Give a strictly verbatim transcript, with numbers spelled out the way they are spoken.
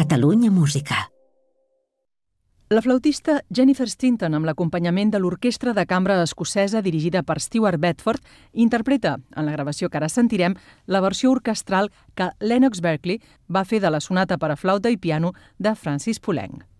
Catalunya Música. La flautista Jennifer Stinton, amb l'acompanyament de l'Orquestra de Cambra Escocesa dirigida per Stewart Bedford, interpreta, en la gravació que ara sentirem, la versió orquestral que Lennox Berkeley va fer de la sonata per a flauta i piano de Francis Poulenc.